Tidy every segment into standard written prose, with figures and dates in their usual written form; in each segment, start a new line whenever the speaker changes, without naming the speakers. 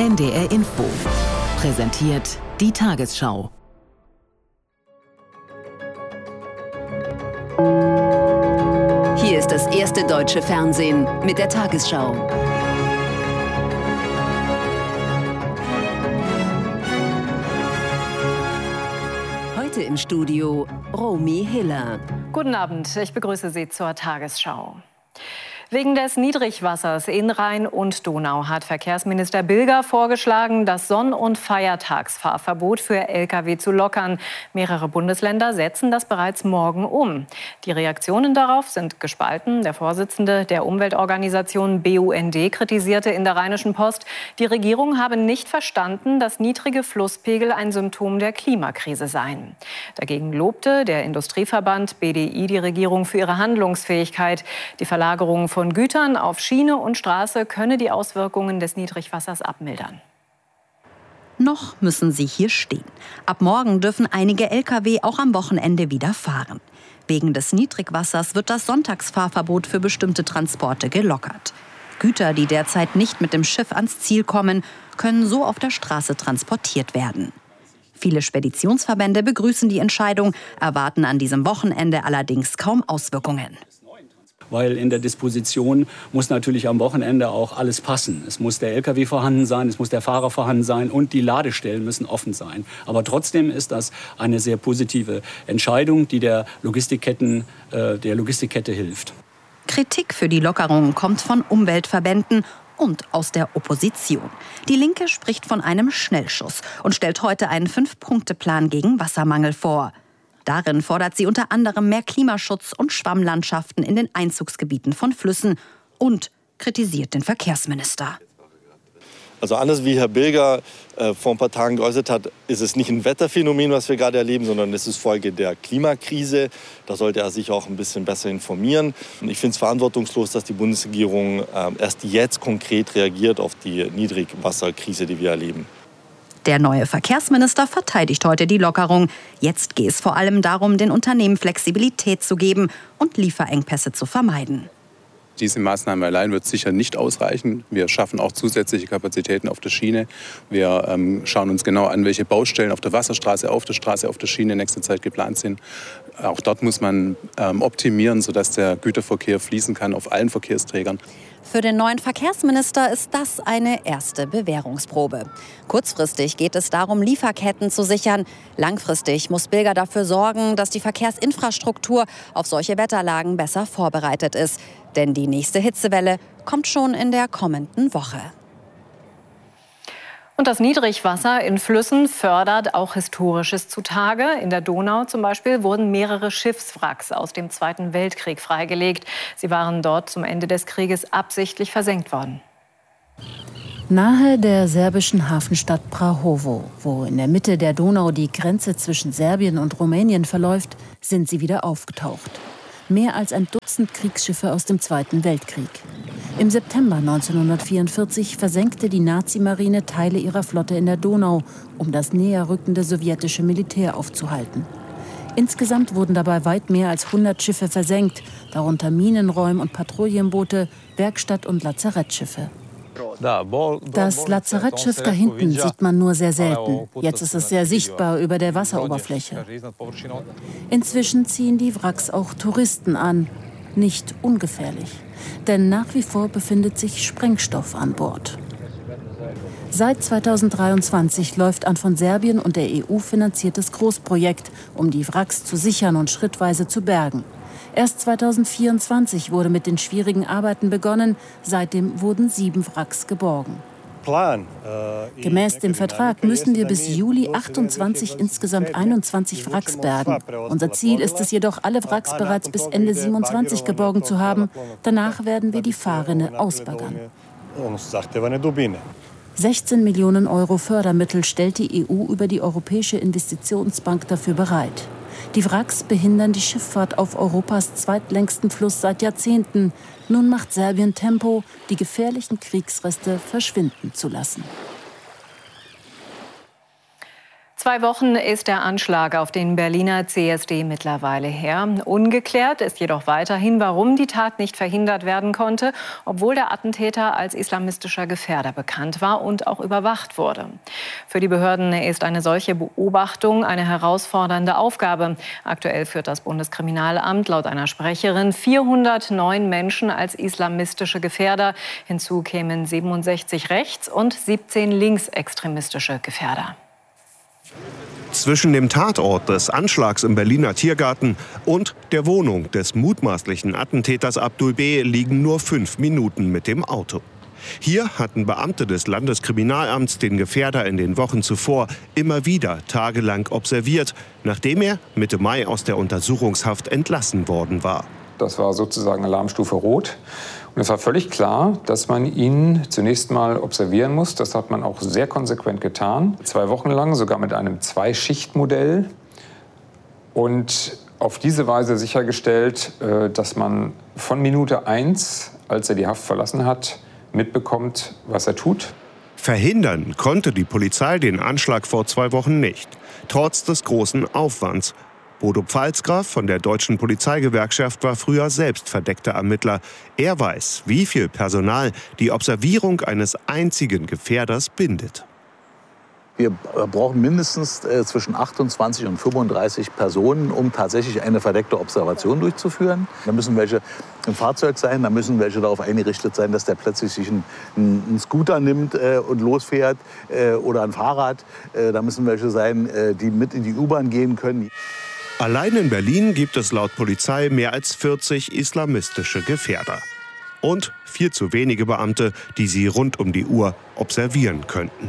NDR Info. Präsentiert die Tagesschau.
Hier ist das erste deutsche Fernsehen mit der Tagesschau. Heute im Studio Romy Hiller.
Guten Abend, ich begrüße Sie zur Tagesschau. Wegen des Niedrigwassers in Rhein und Donau hat Verkehrsminister Bilger vorgeschlagen, das Sonn- und Feiertagsfahrverbot für Lkw zu lockern. Mehrere Bundesländer setzen das bereits morgen um. Die Reaktionen darauf sind gespalten. Der Vorsitzende der Umweltorganisation BUND kritisierte in der Rheinischen Post, die Regierung habe nicht verstanden, dass niedrige Flusspegel ein Symptom der Klimakrise seien. Dagegen lobte der Industrieverband BDI die Regierung für ihre Handlungsfähigkeit. Die Verlagerung von Gütern auf Schiene und Straße könne die Auswirkungen des Niedrigwassers abmildern.
Noch müssen sie hier stehen. Ab morgen dürfen einige Lkw auch am Wochenende wieder fahren. Wegen des Niedrigwassers wird das Sonntagsfahrverbot für bestimmte Transporte gelockert. Güter, die derzeit nicht mit dem Schiff ans Ziel kommen, können so auf der Straße transportiert werden. Viele Speditionsverbände begrüßen die Entscheidung, erwarten an diesem Wochenende allerdings kaum Auswirkungen.
Weil in der Disposition muss natürlich am Wochenende auch alles passen. Es muss der LKW vorhanden sein, es muss der Fahrer vorhanden sein und die Ladestellen müssen offen sein. Aber trotzdem ist das eine sehr positive Entscheidung, die der Logistikkette hilft.
Kritik für die Lockerungen kommt von Umweltverbänden und aus der Opposition. Die Linke spricht von einem Schnellschuss und stellt heute einen 5-Punkte-Plan gegen Wassermangel vor. Darin fordert sie unter anderem mehr Klimaschutz und Schwammlandschaften in den Einzugsgebieten von Flüssen und kritisiert den Verkehrsminister.
Also anders wie Herr Bilger vor ein paar Tagen geäußert hat, ist es nicht ein Wetterphänomen, was wir gerade erleben, sondern es ist Folge der Klimakrise. Da sollte er sich auch ein bisschen besser informieren. Und ich finde es verantwortungslos, dass die Bundesregierung erst jetzt konkret reagiert auf die Niedrigwasserkrise, die wir erleben.
Der neue Verkehrsminister verteidigt heute die Lockerung. Jetzt geht es vor allem darum, den Unternehmen Flexibilität zu geben und Lieferengpässe zu vermeiden.
Diese Maßnahme allein wird sicher nicht ausreichen. Wir schaffen auch zusätzliche Kapazitäten auf der Schiene. Wir schauen uns genau an, welche Baustellen auf der Wasserstraße, auf der Schiene in nächster Zeit geplant sind. Auch dort muss man optimieren, sodass der Güterverkehr fließen kann auf allen Verkehrsträgern.
Für den neuen Verkehrsminister ist das eine erste Bewährungsprobe. Kurzfristig geht es darum, Lieferketten zu sichern. Langfristig muss Bilger dafür sorgen, dass die Verkehrsinfrastruktur auf solche Wetterlagen besser vorbereitet ist. Denn die nächste Hitzewelle kommt schon in der kommenden Woche.
Und das Niedrigwasser in Flüssen fördert auch Historisches zutage. In der Donau zum Beispiel wurden mehrere Schiffswracks aus dem Zweiten Weltkrieg freigelegt. Sie waren dort zum Ende des Krieges absichtlich versenkt worden.
Nahe der serbischen Hafenstadt Prahovo, wo in der Mitte der Donau die Grenze zwischen Serbien und Rumänien verläuft, sind sie wieder aufgetaucht. Mehr als ein Dutzend Kriegsschiffe aus dem Zweiten Weltkrieg. Im September 1944 versenkte die Nazimarine Teile ihrer Flotte in der Donau, um das näher rückende sowjetische Militär aufzuhalten. Insgesamt wurden dabei weit mehr als 100 Schiffe versenkt, darunter Minenräum- und Patrouillenboote, Werkstatt- und Lazarettschiffe. Das Lazarettschiff da hinten sieht man nur sehr selten. Jetzt ist es sehr sichtbar über der Wasseroberfläche. Inzwischen ziehen die Wracks auch Touristen an. Nicht ungefährlich, denn nach wie vor befindet sich Sprengstoff an Bord. Seit 2023 läuft ein von Serbien und der EU finanziertes Großprojekt, um die Wracks zu sichern und schrittweise zu bergen. Erst 2024 wurde mit den schwierigen Arbeiten begonnen. Seitdem wurden 7 Wracks geborgen. Gemäß dem Vertrag müssen wir bis Juli 28 insgesamt 21 Wracks bergen. Unser Ziel ist es jedoch, alle Wracks bereits bis Ende 27 geborgen zu haben. Danach werden wir die Fahrrinne ausbaggern. 16 Millionen Euro Fördermittel stellt die EU über die Europäische Investitionsbank dafür bereit. Die Wracks behindern die Schifffahrt auf Europas zweitlängsten Fluss seit Jahrzehnten. Nun macht Serbien Tempo, die gefährlichen Kriegsreste verschwinden zu lassen.
2 Wochen ist der Anschlag auf den Berliner CSD mittlerweile her. Ungeklärt ist jedoch weiterhin, warum die Tat nicht verhindert werden konnte, obwohl der Attentäter als islamistischer Gefährder bekannt war und auch überwacht wurde. Für die Behörden ist eine solche Beobachtung eine herausfordernde Aufgabe. Aktuell führt das Bundeskriminalamt laut einer Sprecherin 409 Menschen als islamistische Gefährder. Hinzu kämen 67 rechts- und 17 linksextremistische Gefährder.
Zwischen dem Tatort des Anschlags im Berliner Tiergarten und der Wohnung des mutmaßlichen Attentäters Abdul B. liegen nur 5 Minuten mit dem Auto. Hier hatten Beamte des Landeskriminalamts den Gefährder in den Wochen zuvor immer wieder tagelang observiert, nachdem er Mitte Mai aus der Untersuchungshaft entlassen worden war.
Das war sozusagen Alarmstufe Rot. Und es war völlig klar, dass man ihn zunächst mal observieren muss. Das hat man auch sehr konsequent getan. 2 Wochen lang, sogar mit einem 2-Schicht-Modell. Und auf diese Weise sichergestellt, dass man von Minute 1, als er die Haft verlassen hat, mitbekommt, was er tut.
Verhindern konnte die Polizei den Anschlag vor 2 Wochen nicht, trotz des großen Aufwands. Bodo Pfalzgraf von der Deutschen Polizeigewerkschaft war früher selbst verdeckter Ermittler. Er weiß, wie viel Personal die Observierung eines einzigen Gefährders bindet.
Wir brauchen mindestens zwischen 28 und 35 Personen, um tatsächlich eine verdeckte Observation durchzuführen. Da müssen welche im Fahrzeug sein, da müssen welche darauf eingerichtet sein, dass der plötzlich sich einen Scooter nimmt und losfährt oder ein Fahrrad. Da müssen welche sein, die mit in die U-Bahn gehen können.
Allein in Berlin gibt es laut Polizei mehr als 40 islamistische Gefährder. Und viel zu wenige Beamte, die sie rund um die Uhr observieren könnten.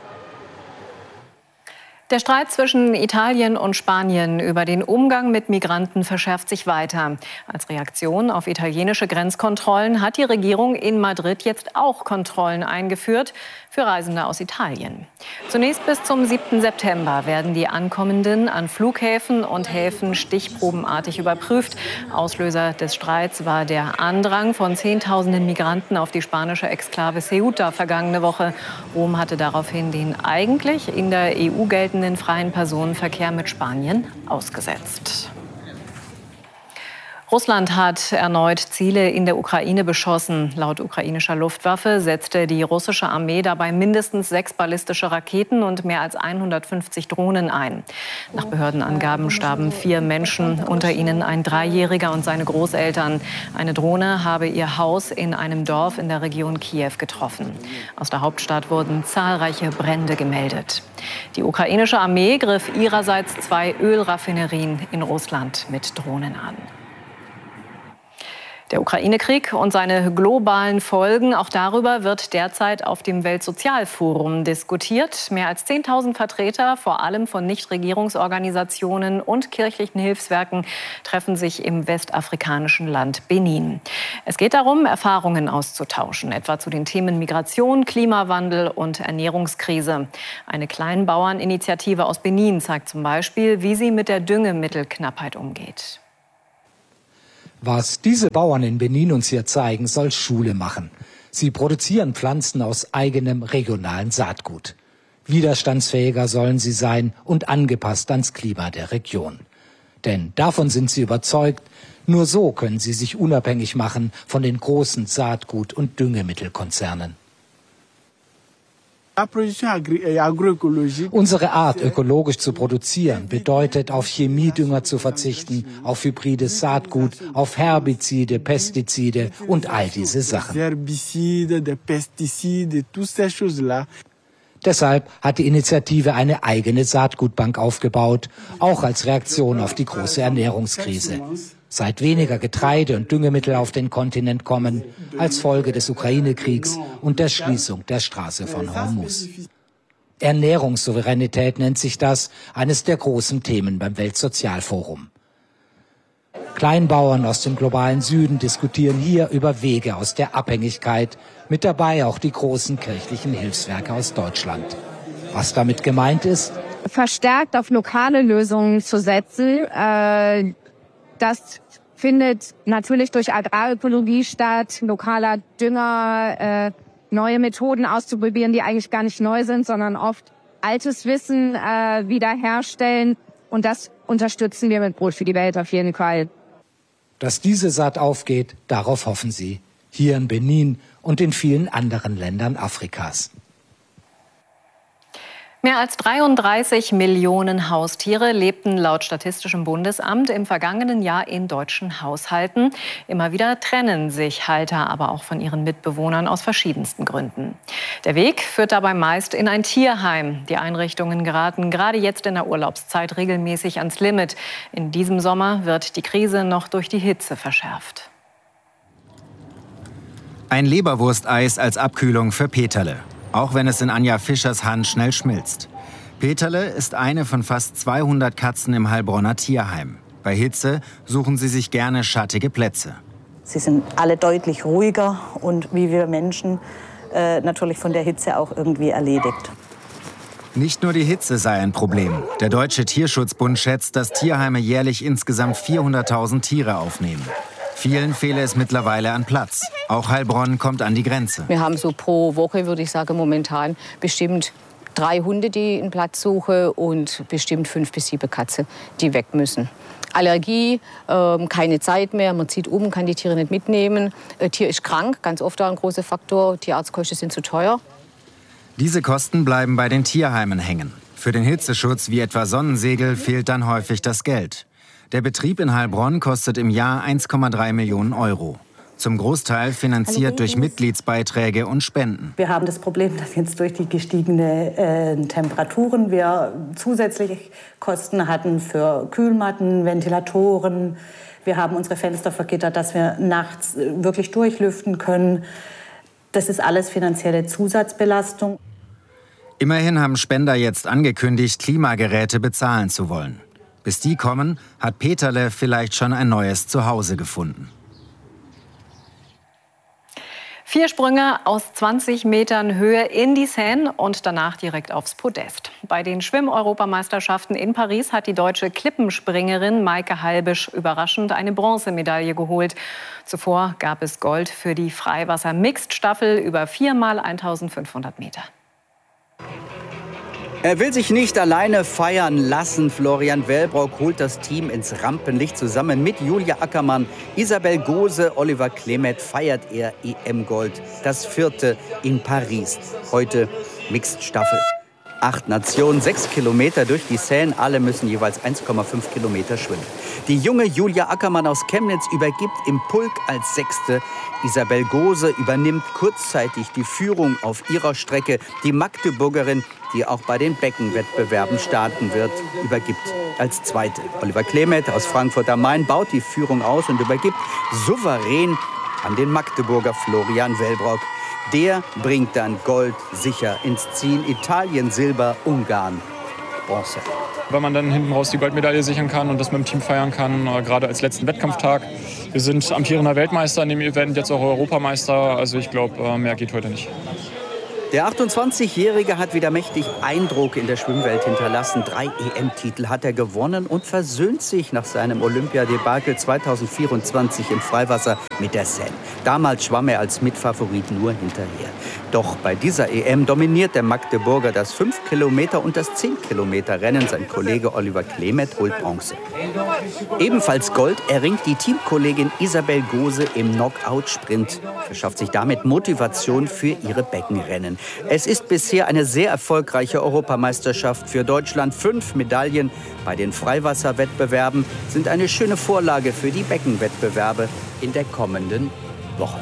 Der Streit zwischen Italien und Spanien über den Umgang mit Migranten verschärft sich weiter. Als Reaktion auf italienische Grenzkontrollen hat die Regierung in Madrid jetzt auch Kontrollen eingeführt für Reisende aus Italien. Zunächst bis zum 7. September werden die Ankommenden an Flughäfen und Häfen stichprobenartig überprüft. Auslöser des Streits war der Andrang von Zehntausenden Migranten auf die spanische Exklave Ceuta vergangene Woche. Rom hatte daraufhin den eigentlich in der EU geltenden freien Personenverkehr mit Spanien ausgesetzt. Russland hat erneut Ziele in der Ukraine beschossen. Laut ukrainischer Luftwaffe setzte die russische Armee dabei mindestens 6 ballistische Raketen und mehr als 150 Drohnen ein. Nach Behördenangaben starben 4 Menschen, unter ihnen ein 3-Jähriger und seine Großeltern. Eine Drohne habe ihr Haus in einem Dorf in der Region Kiew getroffen. Aus der Hauptstadt wurden zahlreiche Brände gemeldet. Die ukrainische Armee griff ihrerseits 2 Ölraffinerien in Russland mit Drohnen an. Der Ukraine-Krieg und seine globalen Folgen, auch darüber wird derzeit auf dem Weltsozialforum diskutiert. Mehr als 10.000 Vertreter, vor allem von Nichtregierungsorganisationen und kirchlichen Hilfswerken, treffen sich im westafrikanischen Land Benin. Es geht darum, Erfahrungen auszutauschen, etwa zu den Themen Migration, Klimawandel und Ernährungskrise. Eine Kleinbauerninitiative aus Benin zeigt zum Beispiel, wie sie mit der Düngemittelknappheit umgeht.
Was diese Bauern in Benin uns hier zeigen, soll Schule machen. Sie produzieren Pflanzen aus eigenem regionalen Saatgut. Widerstandsfähiger sollen sie sein und angepasst ans Klima der Region. Denn davon sind sie überzeugt, nur so können sie sich unabhängig machen von den großen Saatgut- und Düngemittelkonzernen. Unsere Art, ökologisch zu produzieren, bedeutet, auf Chemiedünger zu verzichten, auf hybrides Saatgut, auf Herbizide, Pestizide und all diese Sachen. Deshalb hat die Initiative eine eigene Saatgutbank aufgebaut, auch als Reaktion auf die große Ernährungskrise. Seit weniger Getreide und Düngemittel auf den Kontinent kommen, als Folge des Ukraine-Kriegs und der Schließung der Straße von Hormuz. Ernährungssouveränität nennt sich das, eines der großen Themen beim Weltsozialforum. Kleinbauern aus dem globalen Süden diskutieren hier über Wege aus der Abhängigkeit, mit dabei auch die großen kirchlichen Hilfswerke aus Deutschland. Was damit gemeint ist?
Verstärkt auf lokale Lösungen zu setzen, das findet natürlich durch Agrarökologie statt, lokaler Dünger, neue Methoden auszuprobieren, die eigentlich gar nicht neu sind, sondern oft altes Wissen wiederherstellen. Und das unterstützen wir mit Brot für die Welt auf jeden Fall.
Dass diese Saat aufgeht, darauf hoffen sie. Hier in Benin und in vielen anderen Ländern Afrikas.
Mehr als 33 Millionen Haustiere lebten laut Statistischem Bundesamt im vergangenen Jahr in deutschen Haushalten. Immer wieder trennen sich Halter aber auch von ihren Mitbewohnern aus verschiedensten Gründen. Der Weg führt dabei meist in ein Tierheim. Die Einrichtungen geraten gerade jetzt in der Urlaubszeit regelmäßig ans Limit. In diesem Sommer wird die Krise noch durch die Hitze verschärft.
Ein Leberwursteis als Abkühlung für Peterle. Auch wenn es in Anja Fischers Hand schnell schmilzt. Peterle ist eine von fast 200 Katzen im Heilbronner Tierheim. Bei Hitze suchen sie sich gerne schattige Plätze.
Sie sind alle deutlich ruhiger und wie wir Menschen natürlich von der Hitze auch irgendwie erledigt.
Nicht nur die Hitze sei ein Problem. Der Deutsche Tierschutzbund schätzt, dass Tierheime jährlich insgesamt 400.000 Tiere aufnehmen. Vielen fehle es mittlerweile an Platz. Auch Heilbronn kommt an die Grenze.
Wir haben so pro Woche, würde ich sagen, momentan bestimmt 3 Hunde, die einen Platz suchen und bestimmt 5 bis 7 Katzen, die weg müssen. Allergie, keine Zeit mehr, man zieht um, kann die Tiere nicht mitnehmen. Tier ist krank, ganz oft ein großer Faktor. Tierarztkosten sind zu teuer.
Diese Kosten bleiben bei den Tierheimen hängen. Für den Hitzeschutz wie etwa Sonnensegel fehlt dann häufig das Geld. Der Betrieb in Heilbronn kostet im Jahr 1,3 Millionen Euro. Zum Großteil finanziert durch Mitgliedsbeiträge und Spenden.
Wir haben das Problem, dass jetzt durch die gestiegenen Temperaturen wir zusätzlich Kosten hatten für Kühlmatten, Ventilatoren. Wir haben unsere Fenster vergittert, dass wir nachts wirklich durchlüften können. Das ist alles finanzielle Zusatzbelastung.
Immerhin haben Spender jetzt angekündigt, Klimageräte bezahlen zu wollen. Bis die kommen, hat Peterle vielleicht schon ein neues Zuhause gefunden.
4 Sprünge aus 20 Metern Höhe in die Seine und danach direkt aufs Podest. Bei den Schwimm-Europameisterschaften in Paris hat die deutsche Klippenspringerin Maike Halbisch überraschend eine Bronzemedaille geholt. Zuvor gab es Gold für die Freiwasser-Mixed-Staffel über 4 mal 1500 Meter.
Er will sich nicht alleine feiern lassen. Florian Wellbrock holt das Team ins Rampenlicht. Zusammen mit Julia Ackermann, Isabel Gose, Oliver Klemet feiert er EM-Gold. Das 4. in Paris. Heute Mixed-Staffel. 8 Nationen, 6 Kilometer durch die Seine. Alle müssen jeweils 1,5 Kilometer schwimmen. Die junge Julia Ackermann aus Chemnitz übergibt im Pulk als 6. Isabel Gose übernimmt kurzzeitig die Führung auf ihrer Strecke. Die Magdeburgerin, die auch bei den Beckenwettbewerben starten wird, übergibt als 2. Oliver Klemet aus Frankfurt am Main baut die Führung aus und übergibt souverän an den Magdeburger Florian Wellbrock. Der bringt dann Gold sicher ins Ziel. Italien Silber, Ungarn Bronze.
Weil man dann hinten raus die Goldmedaille sichern kann und das mit dem Team feiern kann, gerade als letzten Wettkampftag. Wir sind amtierender Weltmeister in dem Event, jetzt auch Europameister. Also ich glaube, mehr geht heute nicht.
Der 28-Jährige hat wieder mächtig Eindruck in der Schwimmwelt hinterlassen. 3 EM-Titel hat er gewonnen und versöhnt sich nach seinem Olympiadebakel 2024 im Freiwasser mit der Seine. Damals schwamm er als Mitfavorit nur hinterher. Doch bei dieser EM dominiert der Magdeburger das 5 Kilometer und das 10 Kilometer Rennen. Sein Kollege Oliver Klemet holt Bronze. Ebenfalls Gold erringt die Teamkollegin Isabel Gose im Knockout-Sprint. Verschafft sich damit Motivation für ihre Beckenrennen. Es ist bisher eine sehr erfolgreiche Europameisterschaft für Deutschland. 5 Medaillen bei den Freiwasserwettbewerben sind eine schöne Vorlage für die Beckenwettbewerbe in der kommenden Woche.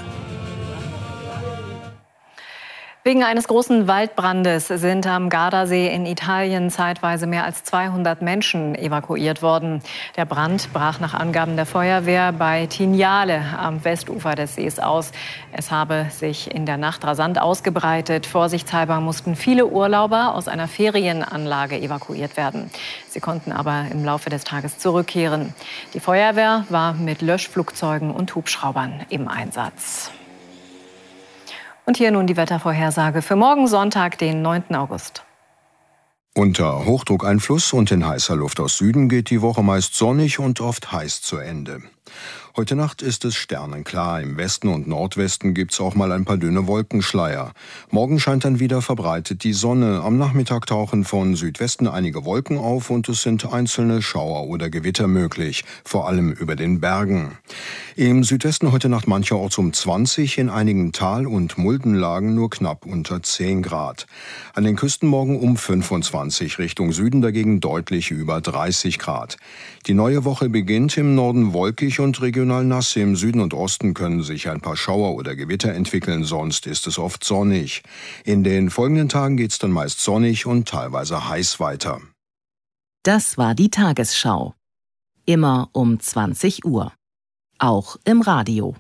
Wegen eines großen Waldbrandes sind am Gardasee in Italien zeitweise mehr als 200 Menschen evakuiert worden. Der Brand brach nach Angaben der Feuerwehr bei Tignale am Westufer des Sees aus. Es habe sich in der Nacht rasant ausgebreitet. Vorsichtshalber mussten viele Urlauber aus einer Ferienanlage evakuiert werden. Sie konnten aber im Laufe des Tages zurückkehren. Die Feuerwehr war mit Löschflugzeugen und Hubschraubern im Einsatz. Und hier nun die Wettervorhersage für morgen Sonntag, den 9. August.
Unter Hochdruckeinfluss und in heißer Luft aus Süden geht die Woche meist sonnig und oft heiß zu Ende. Heute Nacht ist es sternenklar. Im Westen und Nordwesten gibt's auch mal ein paar dünne Wolkenschleier. Morgen scheint dann wieder verbreitet die Sonne. Am Nachmittag tauchen von Südwesten einige Wolken auf und es sind einzelne Schauer oder Gewitter möglich, vor allem über den Bergen. Im Südwesten heute Nacht mancherorts um 20, in einigen Tal- und Muldenlagen nur knapp unter 10 Grad. An den Küsten morgen um 25, Richtung Süden dagegen deutlich über 30 Grad. Die neue Woche beginnt im Norden wolkig und regional nass. Im Süden und Osten können sich ein paar Schauer oder Gewitter entwickeln, sonst ist es oft sonnig. In den folgenden Tagen geht's dann meist sonnig und teilweise heiß weiter.
Das war die Tagesschau. Immer um 20 Uhr. Auch im Radio.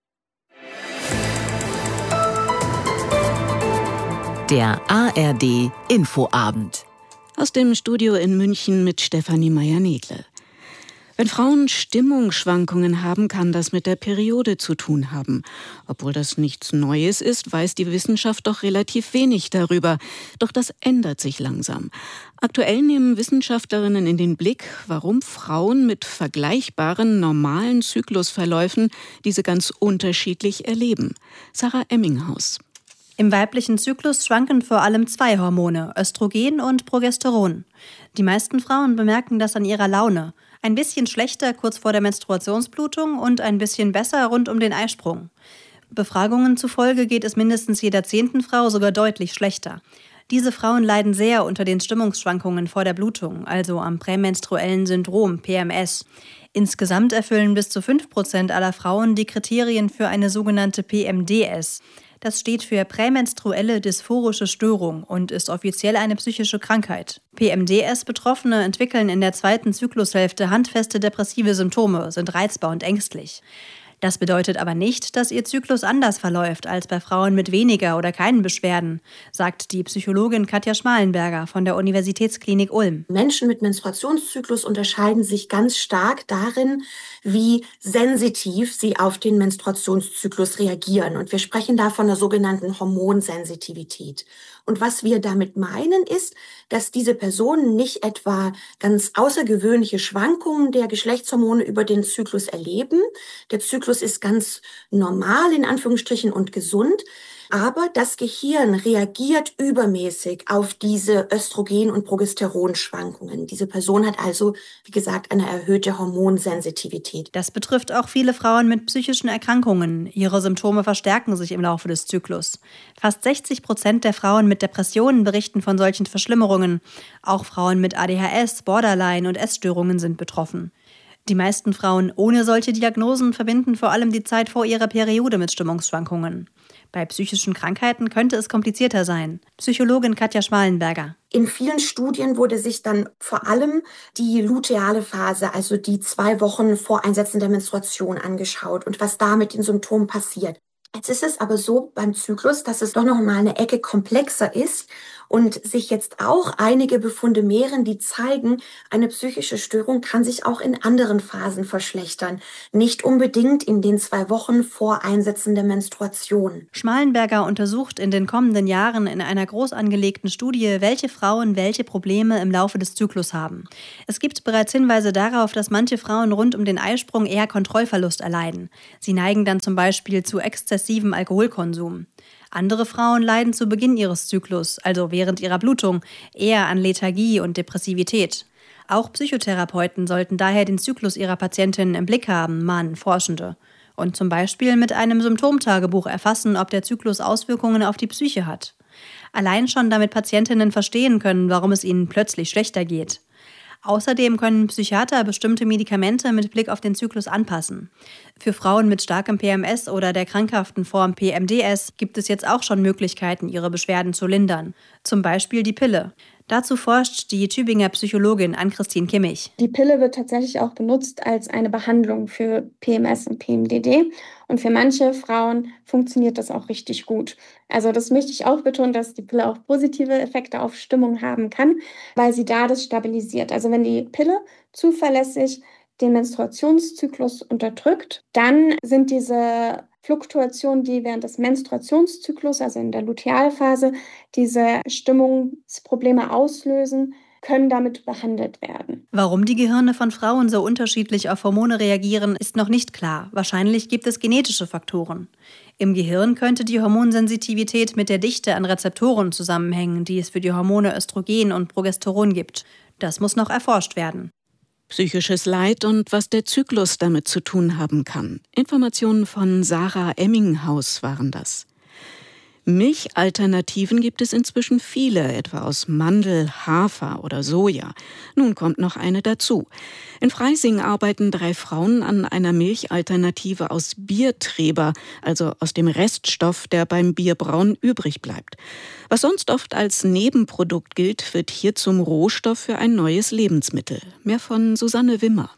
Der ARD Infoabend.
Aus dem Studio in München mit Stefanie Meyer-Negle. Wenn Frauen Stimmungsschwankungen haben, kann das mit der Periode zu tun haben. Obwohl das nichts Neues ist, weiß die Wissenschaft doch relativ wenig darüber. Doch das ändert sich langsam. Aktuell nehmen Wissenschaftlerinnen in den Blick, warum Frauen mit vergleichbaren normalen Zyklusverläufen diese ganz unterschiedlich erleben. Sarah Emminghaus.
Im weiblichen Zyklus schwanken vor allem 2 Hormone, Östrogen und Progesteron. Die meisten Frauen bemerken das an ihrer Laune. Ein bisschen schlechter kurz vor der Menstruationsblutung und ein bisschen besser rund um den Eisprung. Befragungen zufolge geht es mindestens jeder 10. Frau sogar deutlich schlechter. Diese Frauen leiden sehr unter den Stimmungsschwankungen vor der Blutung, also am prämenstruellen Syndrom, PMS. Insgesamt erfüllen bis zu 5% aller Frauen die Kriterien für eine sogenannte PMDS. Das steht für prämenstruelle dysphorische Störung und ist offiziell eine psychische Krankheit. PMDS-Betroffene entwickeln in der 2. Zyklushälfte handfeste depressive Symptome, sind reizbar und ängstlich. Das bedeutet aber nicht, dass ihr Zyklus anders verläuft als bei Frauen mit weniger oder keinen Beschwerden, sagt die Psychologin Katja Schmalenberger von der Universitätsklinik Ulm.
Menschen mit Menstruationszyklus unterscheiden sich ganz stark darin, wie sensitiv sie auf den Menstruationszyklus reagieren. Und wir sprechen da von der sogenannten Hormonsensitivität. Und was wir damit meinen, ist, dass diese Personen nicht etwa ganz außergewöhnliche Schwankungen der Geschlechtshormone über den Zyklus erleben. Der Zyklus ist ganz normal in Anführungsstrichen und gesund. Aber das Gehirn reagiert übermäßig auf diese Östrogen- und Progesteronschwankungen. Diese Person hat also, wie gesagt, eine erhöhte Hormonsensitivität.
Das betrifft auch viele Frauen mit psychischen Erkrankungen. Ihre Symptome verstärken sich im Laufe des Zyklus. Fast 60% der Frauen mit Depressionen berichten von solchen Verschlimmerungen. Auch Frauen mit ADHS, Borderline und Essstörungen sind betroffen. Die meisten Frauen ohne solche Diagnosen verbinden vor allem die Zeit vor ihrer Periode mit Stimmungsschwankungen. Bei psychischen Krankheiten könnte es komplizierter sein. Psychologin Katja Schmalenberger.
In vielen Studien wurde sich dann vor allem die luteale Phase, also die 2 Wochen vor Einsetzen der Menstruation angeschaut und was da mit den Symptomen passiert. Jetzt ist es aber so beim Zyklus, dass es doch noch mal eine Ecke komplexer ist und sich jetzt auch einige Befunde mehren, die zeigen, eine psychische Störung kann sich auch in anderen Phasen verschlechtern. Nicht unbedingt in den 2 Wochen vor Einsetzen der Menstruation.
Schmalenberger untersucht in den kommenden Jahren in einer groß angelegten Studie, welche Frauen welche Probleme im Laufe des Zyklus haben. Es gibt bereits Hinweise darauf, dass manche Frauen rund um den Eisprung eher Kontrollverlust erleiden. Sie neigen dann zum Beispiel zu exzessivem Alkoholkonsum. Andere Frauen leiden zu Beginn ihres Zyklus, also während ihrer Blutung, eher an Lethargie und Depressivität. Auch Psychotherapeuten sollten daher den Zyklus ihrer Patientinnen im Blick haben, mahnen Forschende. Und zum Beispiel mit einem Symptomtagebuch erfassen, ob der Zyklus Auswirkungen auf die Psyche hat. Allein schon damit Patientinnen verstehen können, warum es ihnen plötzlich schlechter geht. Außerdem können Psychiater bestimmte Medikamente mit Blick auf den Zyklus anpassen. Für Frauen mit starkem PMS oder der krankhaften Form PMDS gibt es jetzt auch schon Möglichkeiten, ihre Beschwerden zu lindern. Zum Beispiel die Pille. Dazu forscht die Tübinger Psychologin Ann-Christine Kimmich.
Die Pille wird tatsächlich auch benutzt als eine Behandlung für PMS und PMDD. Und für manche Frauen funktioniert das auch richtig gut. Also das möchte ich auch betonen, dass die Pille auch positive Effekte auf Stimmung haben kann, weil sie da das stabilisiert. Also wenn die Pille zuverlässig den Menstruationszyklus unterdrückt, dann sind diese Fluktuationen, die während des Menstruationszyklus, also in der Lutealphase, diese Stimmungsprobleme auslösen, können damit behandelt werden.
Warum die Gehirne von Frauen so unterschiedlich auf Hormone reagieren, ist noch nicht klar. Wahrscheinlich gibt es genetische Faktoren. Im Gehirn könnte die Hormonsensitivität mit der Dichte an Rezeptoren zusammenhängen, die es für die Hormone Östrogen und Progesteron gibt. Das muss noch erforscht werden.
Psychisches Leid und was der Zyklus damit zu tun haben kann. Informationen von Sarah Emminghaus waren das. Milchalternativen gibt es inzwischen viele, etwa aus Mandel, Hafer oder Soja. Nun kommt noch eine dazu. In Freising arbeiten 3 Frauen an einer Milchalternative aus Biertreber, also aus dem Reststoff, der beim Bierbrauen übrig bleibt. Was sonst oft als Nebenprodukt gilt, wird hier zum Rohstoff für ein neues Lebensmittel. Mehr von Susanne Wimmer.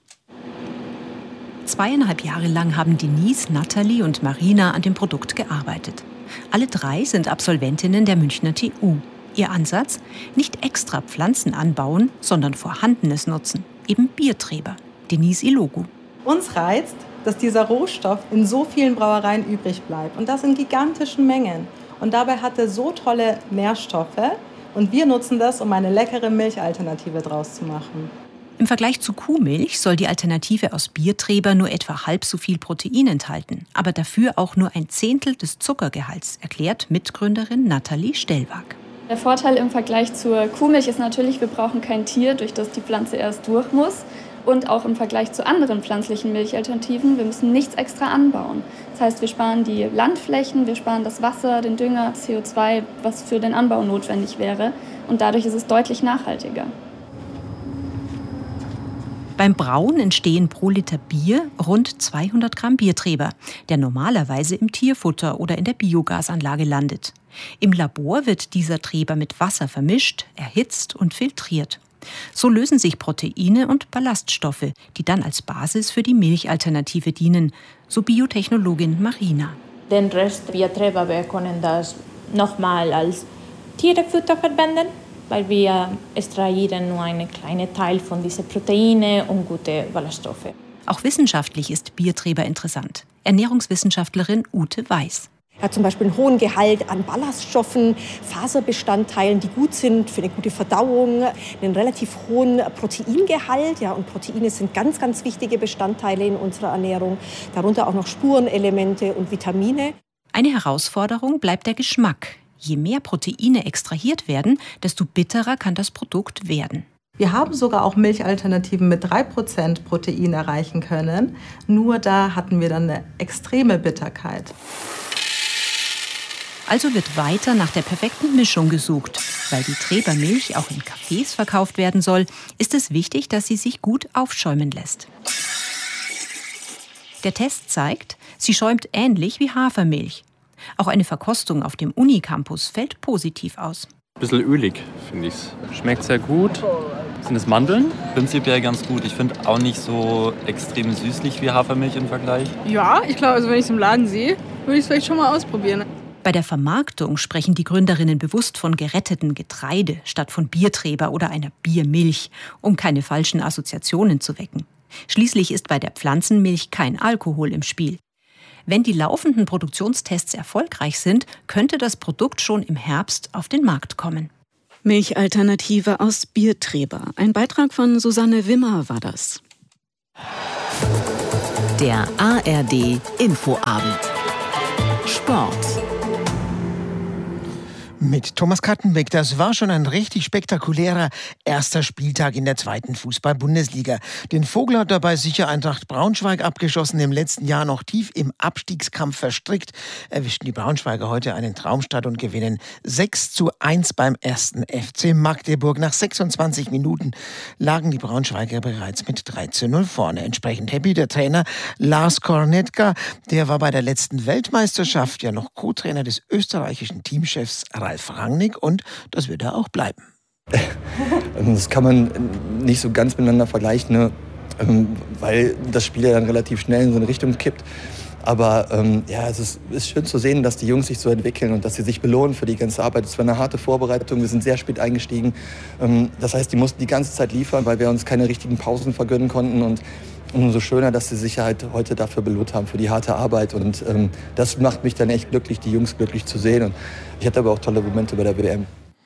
2,5 Jahre lang haben Denise, Nathalie und Marina an dem Produkt gearbeitet. Alle 3 sind Absolventinnen der Münchner TU. Ihr Ansatz? Nicht extra Pflanzen anbauen, sondern Vorhandenes nutzen. Eben Biertreber. Denise Ilogu.
Uns reizt, dass dieser Rohstoff in so vielen Brauereien übrig bleibt. Und das in gigantischen Mengen. Und dabei hat er so tolle Nährstoffe. Und wir nutzen das, um eine leckere Milchalternative draus zu machen.
Im Vergleich zu Kuhmilch soll die Alternative aus Biertreber nur etwa halb so viel Protein enthalten, aber dafür auch nur 1/10 des Zuckergehalts, erklärt Mitgründerin Nathalie Stellwag.
Der Vorteil im Vergleich zur Kuhmilch ist natürlich, wir brauchen kein Tier, durch das die Pflanze erst durch muss. Und auch im Vergleich zu anderen pflanzlichen Milchalternativen, wir müssen nichts extra anbauen. Das heißt, wir sparen die Landflächen, wir sparen das Wasser, den Dünger, CO2, was für den Anbau notwendig wäre. Und dadurch ist es deutlich nachhaltiger.
Beim Brauen entstehen pro Liter Bier rund 200 Gramm Biertreber, der normalerweise im Tierfutter oder in der Biogasanlage landet. Im Labor wird dieser Treber mit Wasser vermischt, erhitzt und filtriert. So lösen sich Proteine und Ballaststoffe, die dann als Basis für die Milchalternative dienen, so Biotechnologin Marina.
Den Rest Biertreber, wir können das nochmal als Tierfutter verwenden, weil wir extrahieren nur einen kleinen Teil von diesen Proteinen und gute Ballaststoffe.
Auch wissenschaftlich ist Biertreber interessant. Ernährungswissenschaftlerin Ute Weiß.
Er hat zum Beispiel einen hohen Gehalt an Ballaststoffen, Faserbestandteilen, die gut sind für eine gute Verdauung, einen relativ hohen Proteingehalt. Ja, und Proteine sind ganz, ganz wichtige Bestandteile in unserer Ernährung. Darunter auch noch Spurenelemente und Vitamine.
Eine Herausforderung bleibt der Geschmack. Je mehr Proteine extrahiert werden, desto bitterer kann das Produkt werden.
Wir haben sogar auch Milchalternativen mit 3% Protein erreichen können. Nur da hatten wir dann eine extreme Bitterkeit.
Also wird weiter nach der perfekten Mischung gesucht. Weil die Trebermilch auch in Cafés verkauft werden soll, ist es wichtig, dass sie sich gut aufschäumen lässt. Der Test zeigt, sie schäumt ähnlich wie Hafermilch. Auch eine Verkostung auf dem Unicampus fällt positiv aus.
Ein bisschen ölig, finde ich. Schmeckt sehr gut. Sind es Mandeln?
Prinzipiell ganz gut. Ich finde auch nicht so extrem süßlich wie Hafermilch im Vergleich.
Ja, ich glaube, also wenn ich es im Laden sehe, würde ich es vielleicht schon mal ausprobieren.
Bei der Vermarktung sprechen die Gründerinnen bewusst von geretteten Getreide statt von Biertreber oder einer Biermilch, um keine falschen Assoziationen zu wecken. Schließlich ist bei der Pflanzenmilch kein Alkohol im Spiel. Wenn die laufenden Produktionstests erfolgreich sind, könnte das Produkt schon im Herbst auf den Markt kommen.
Milchalternative aus Biertreber. Ein Beitrag von Susanne Wimmer war das.
Der ARD Infoabend. Sport.
Mit Thomas Kattenbeck, das war schon ein richtig spektakulärer erster Spieltag in der 2. Fußball-Bundesliga. Den Vogel hat dabei sicher Eintracht Braunschweig abgeschossen, im letzten Jahr noch tief im Abstiegskampf verstrickt. Erwischten die Braunschweiger heute einen Traumstart und gewinnen 6:1 beim 1. FC Magdeburg. Nach 26 Minuten lagen die Braunschweiger bereits mit 3:0 vorne. Entsprechend happy der Trainer Lars Kornetka, der war bei der letzten Weltmeisterschaft ja noch Co-Trainer des österreichischen Teamchefs Ralf Rangnick und das wird er auch bleiben.
Das kann man nicht so ganz miteinander vergleichen, ne? Weil das Spiel ja dann relativ schnell in so eine Richtung kippt. Aber ja, es ist schön zu sehen, dass die Jungs sich so entwickeln und dass sie sich belohnen für die ganze Arbeit. Es war eine harte Vorbereitung, wir sind sehr spät eingestiegen. Das heißt, die mussten die ganze Zeit liefern, weil wir uns keine richtigen Pausen vergönnen konnten. Und umso schöner, dass sie sich halt heute dafür belohnt haben, für die harte Arbeit. Und das macht mich dann echt glücklich, die Jungs glücklich zu sehen. Und ich hatte aber auch tolle Momente bei der WM.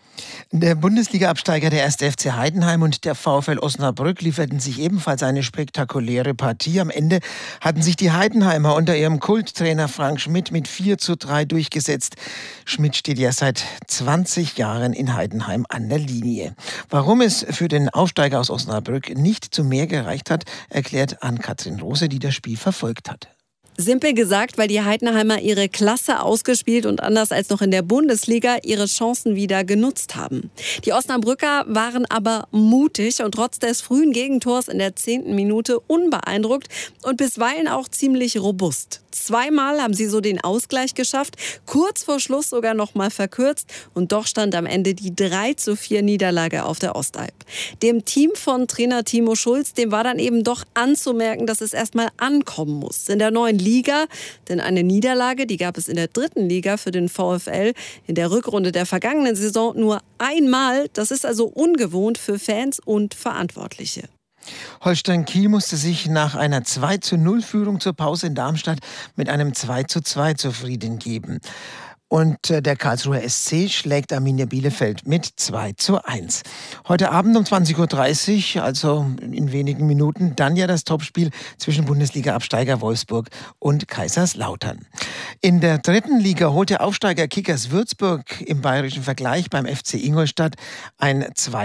Der Bundesliga-Absteiger der 1. FC Heidenheim und der VfL Osnabrück lieferten sich ebenfalls eine spektakuläre Partie. Am Ende hatten sich die Heidenheimer unter ihrem Kulttrainer Frank Schmidt mit 4:3 durchgesetzt. Schmidt steht ja seit 20 Jahren in Heidenheim an der Linie. Warum es für den Aufsteiger aus Osnabrück nicht zu mehr gereicht hat, erklärt Ann-Kathrin Rose, die das Spiel verfolgt hat.
Simpel gesagt, weil die Heidenheimer ihre Klasse ausgespielt und anders als noch in der Bundesliga ihre Chancen wieder genutzt haben. Die Osnabrücker waren aber mutig und trotz des frühen Gegentors in der 10. Minute unbeeindruckt und bisweilen auch ziemlich robust. Zweimal haben sie so den Ausgleich geschafft, kurz vor Schluss sogar noch mal verkürzt und doch stand am Ende die 3:4 Niederlage auf der Ostalb. Dem Team von Trainer Timo Schulz, dem war dann eben doch anzumerken, dass es erstmal ankommen muss in der neuen Liga, denn eine Niederlage, die gab es in der 3. Liga für den VfL in der Rückrunde der vergangenen Saison nur einmal. Das ist also ungewohnt für Fans und Verantwortliche.
Holstein Kiel musste sich nach einer 2:0-Führung zur Pause in Darmstadt mit einem 2:2 zufrieden geben. Und der Karlsruher SC schlägt Arminia Bielefeld mit 2:1. Heute Abend um 20:30 Uhr, also in wenigen Minuten, dann ja das Topspiel zwischen Bundesliga-Absteiger Wolfsburg und Kaiserslautern. In der 3. Liga holt der Aufsteiger Kickers Würzburg im bayerischen Vergleich beim FC Ingolstadt ein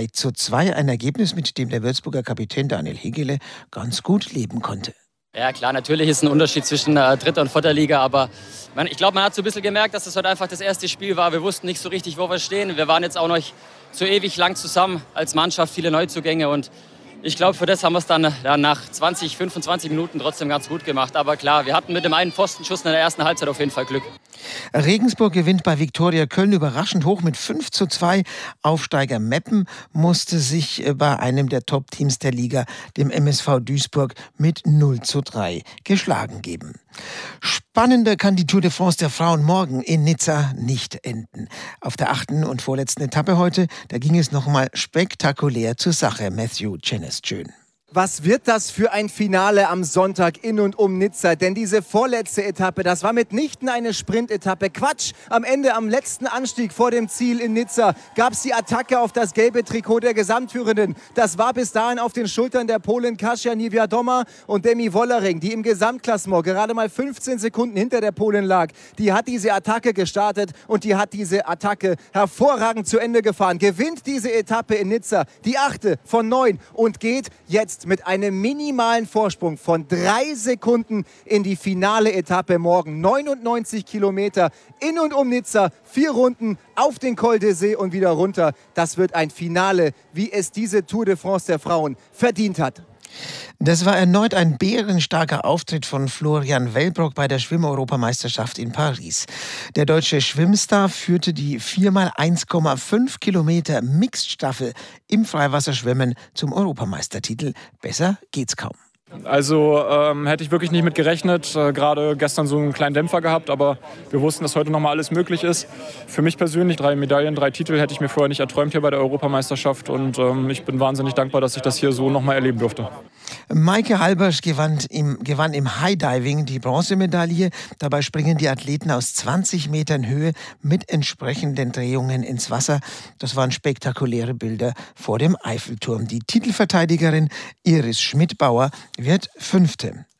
2:2, ein Ergebnis, mit dem der Würzburger Kapitän Daniel Hegele ganz gut leben konnte.
Ja klar, natürlich ist ein Unterschied zwischen 3. und 4. Liga, aber ich glaube, man hat so ein bisschen gemerkt, dass das heute einfach das erste Spiel war. Wir wussten nicht so richtig, wo wir stehen. Wir waren jetzt auch noch so ewig lang zusammen als Mannschaft, viele Neuzugänge und ich glaube, für das haben wir es dann nach 20, 25 Minuten trotzdem ganz gut gemacht. Aber klar, wir hatten mit dem einen Pfostenschuss in der ersten Halbzeit auf jeden Fall Glück.
Regensburg gewinnt bei Viktoria Köln überraschend hoch mit 5:2. Aufsteiger Meppen musste sich bei einem der Top-Teams der Liga, dem MSV Duisburg, mit 0:3 geschlagen geben. Spannender kann die Tour de France der Frauen morgen in Nizza nicht enden. Auf der 8. und vorletzten Etappe heute, da ging es nochmal spektakulär zur Sache. Matthew Chennis-Schön.
Was wird das für ein Finale am Sonntag in und um Nizza? Denn diese vorletzte Etappe, das war mitnichten eine Sprintetappe. Quatsch! Am Ende, am letzten Anstieg vor dem Ziel in Nizza, gab es die Attacke auf das gelbe Trikot der Gesamtführenden. Das war bis dahin auf den Schultern der Polin Kasia Niewiadoma und Demi Wollering, die im Gesamtklassement gerade mal 15 Sekunden hinter der Polin lag. Die hat diese Attacke gestartet und die hat diese Attacke hervorragend zu Ende gefahren. Gewinnt diese Etappe in Nizza, die 8. von 9 und geht jetzt mit einem minimalen Vorsprung von 3 Sekunden in die finale Etappe morgen. 99 Kilometer in und um Nizza, 4 Runden auf den Col d'Huez und wieder runter. Das wird ein Finale, wie es diese Tour de France der Frauen verdient hat.
Das war erneut ein bärenstarker Auftritt von Florian Wellbrock bei der Schwimm-Europameisterschaft in Paris. Der deutsche Schwimmstar führte die 4x1,5 Kilometer Mixed-Staffel im Freiwasserschwimmen zum Europameistertitel. Besser geht's kaum.
Also hätte ich wirklich nicht mit gerechnet. Gerade gestern so einen kleinen Dämpfer gehabt, aber wir wussten, dass heute nochmal alles möglich ist. Für mich persönlich 3 Medaillen, 3 Titel hätte ich mir vorher nicht erträumt hier bei der Europameisterschaft und ich bin wahnsinnig dankbar, dass ich das hier so nochmal erleben durfte.
Maike Halbersch gewann im High-Diving die Bronzemedaille. Dabei springen die Athleten aus 20 Metern Höhe mit entsprechenden Drehungen ins Wasser. Das waren spektakuläre Bilder vor dem Eiffelturm. Die Titelverteidigerin Iris Schmidt-Bauer wird 5.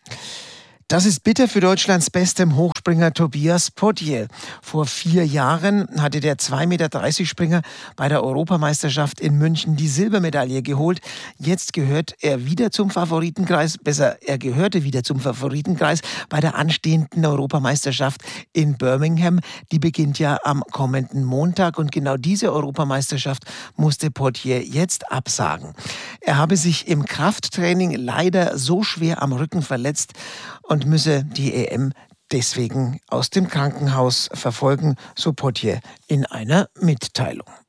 Das ist bitter für Deutschlands bestem Hochspringer Tobias Potier. Vor 4 Jahren hatte der 2,30 Meter Springer bei der Europameisterschaft in München die Silbermedaille geholt. Jetzt gehört er wieder zum Favoritenkreis, er gehörte wieder zum Favoritenkreis bei der anstehenden Europameisterschaft in Birmingham. Die beginnt ja am kommenden Montag und genau diese Europameisterschaft musste Potier jetzt absagen. Er habe sich im Krafttraining leider so schwer am Rücken verletzt und müsse die EM deswegen aus dem Krankenhaus verfolgen, so Potier in einer Mitteilung.